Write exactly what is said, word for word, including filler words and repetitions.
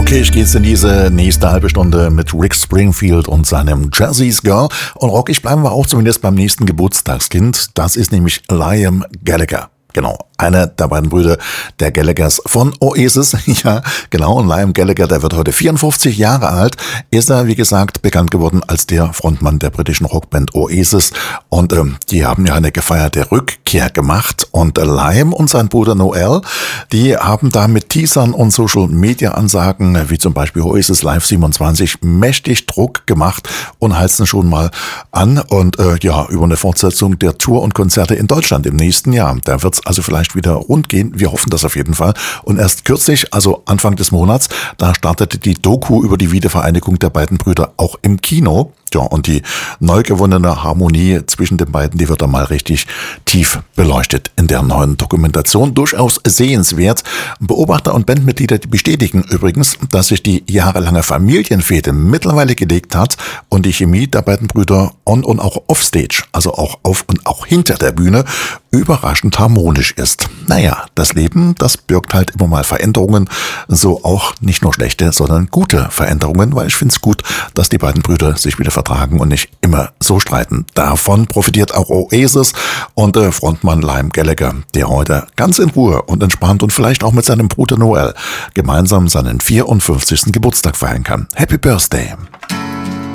Rockig geht's in diese nächste halbe Stunde mit Rick Springfield und seinem Jazzy's Girl. Und rockig bleiben wir auch zumindest beim nächsten Geburtstagskind. Das ist nämlich Liam Gallagher. Genau, einer der beiden Brüder der Gallaghers von Oasis. Ja, genau, und Liam Gallagher, der wird heute vierundfünfzig Jahre alt, ist er, wie gesagt, bekannt geworden als der Frontmann der britischen Rockband Oasis. Und ähm, die haben ja eine gefeierte Rückkehr gemacht. Und äh, Liam und sein Bruder Noel, die haben da mit Teasern und Social-Media-Ansagen, wie zum Beispiel Oasis Live siebenundzwanzig, mächtig Druck gemacht und heizen schon mal an. Und äh, ja, über eine Fortsetzung der Tour und Konzerte in Deutschland im nächsten Jahr. Da wird's also vielleicht wieder rund gehen. Wir hoffen das auf jeden Fall. Und erst kürzlich, also Anfang des Monats, da startete die Doku über die Wiedervereinigung der beiden Brüder auch im Kino. Ja, und die neu gewonnene Harmonie zwischen den beiden, die wird da mal richtig tief beleuchtet in der neuen Dokumentation. Durchaus sehenswert. Beobachter und Bandmitglieder die bestätigen übrigens, dass sich die jahrelange Familienfehde mittlerweile gelegt hat und die Chemie der beiden Brüder on und auch offstage, also auch auf und auch hinter der Bühne, überraschend harmonisch ist. Naja, das Leben, das birgt halt immer mal Veränderungen, so auch nicht nur schlechte, sondern gute Veränderungen, weil ich finde es gut, dass die beiden Brüder sich wieder vertragen und nicht immer so streiten. Davon profitiert auch Oasis und äh, Frontmann Liam Gallagher, der heute ganz in Ruhe und entspannt und vielleicht auch mit seinem Bruder Noel gemeinsam seinen vierundfünfzigsten Geburtstag feiern kann. Happy Birthday!